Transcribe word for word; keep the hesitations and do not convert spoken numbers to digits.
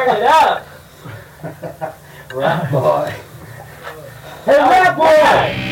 Turn it up. Rap boy. Hey, rap boy!